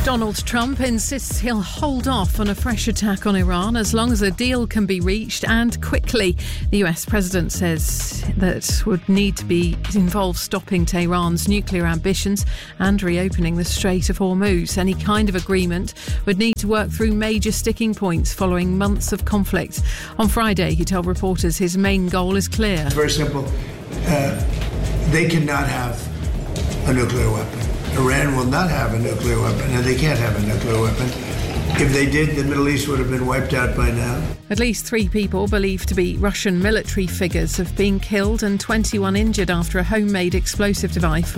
Donald Trump insists he'll hold off on a fresh attack on Iran as long as a deal can be reached and quickly. The US president says that would need to be involved stopping Tehran's nuclear ambitions and reopening the Strait of Hormuz. Any kind of agreement would need to work through major sticking points following months of conflict. On Friday, he told reporters his main goal is clear. It's very simple. They cannot have a nuclear weapon. Iran will not have a nuclear weapon, and they can't have a nuclear weapon. If they did, the Middle East would have been wiped out by now. At least 3 people believed to be Russian military figures have been killed and 21 injured after a homemade explosive device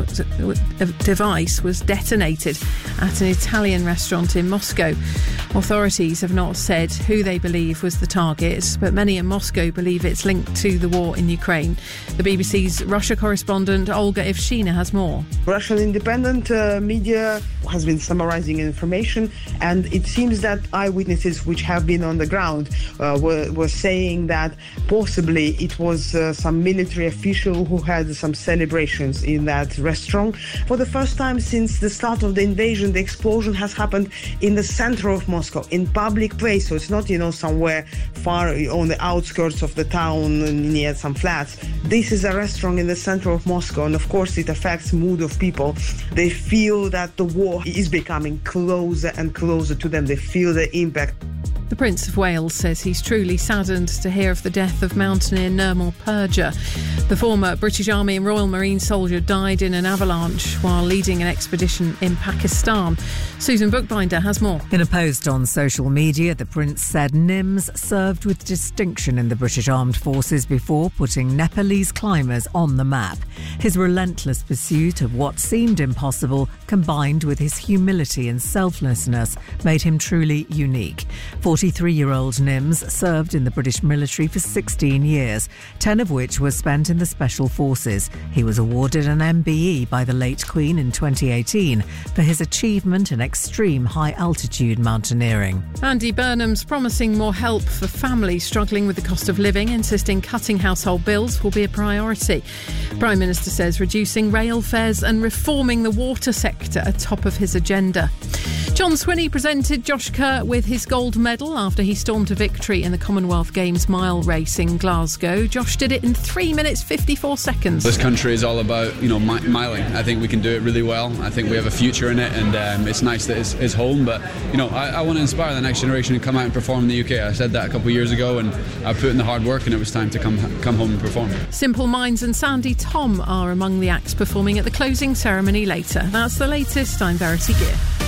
was detonated at an Italian restaurant in Moscow. Authorities have not said who they believe was the target, but many in Moscow believe it's linked to the war in Ukraine. The BBC's Russia correspondent Olga Evshina has more. Russian independent media has been summarizing information, and it seems that eyewitnesses which have been on the ground were saying that possibly it was some military official who had some celebrations in that restaurant. For the first time since the start of the invasion, the explosion has happened in the center of Moscow, in public place. So it's not, somewhere far on the outskirts of the town near some flats. This is a restaurant in the center of Moscow, and of course it affects mood of people. They feel that the war is becoming closer and closer to them. They feel the impact. The Prince of Wales says he's truly saddened to hear of the death of mountaineer Nirmal Purja. The former British Army and Royal Marine soldier died in an avalanche while leading an expedition in Pakistan. Susan Bookbinder has more. In a post on social media, the Prince said Nims served with distinction in the British Armed Forces before putting Nepalese climbers on the map. His relentless pursuit of what seemed impossible, combined with his humility and selflessness, made him truly unique. 43-year-old Nims served in the British military for 16 years, 10 of which were spent in the Special Forces. He was awarded an MBE by the late Queen in 2018 for his achievement in extreme high-altitude mountaineering. Andy Burnham's promising more help for families struggling with the cost of living, insisting cutting household bills will be a priority. Prime Minister says reducing rail fares and reforming the water sector are top of his agenda. John Swinney presented Josh Kerr with his gold medal after he stormed to victory in the Commonwealth Games mile race in Glasgow. Josh did it in 3 minutes 54 seconds. This country is all about, miling. I think we can do it really well. I think we have a future in it, and it's nice that it's home. But, I want to inspire the next generation to come out and perform in the UK. I said that a couple of years ago, and I put in the hard work, and it was time to come home and perform. Simple Minds and Sandy Tom are among the acts performing at the closing ceremony later. That's the latest. I'm Verity Gear.